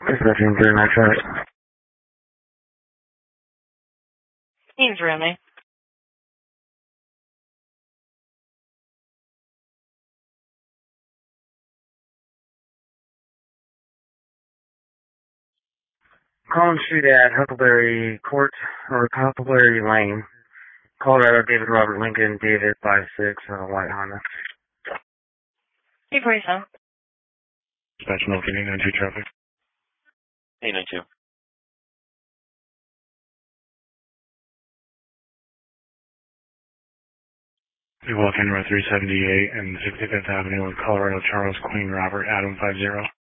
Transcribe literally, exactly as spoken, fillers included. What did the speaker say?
thirteen thirty-nine traffic. Seems roomy. Collins Street at Huckleberry Court, or Huckleberry Lane. Colorado, David Robert Lincoln, David five six, uh, white Honda. two forty-seven. Dispatch Milwaukee, eight nine two traffic. eight nine two. We walk in Route three seventy-eight and sixty-fifth Avenue in Colorado, Charles Queen Robert, Adam five zero.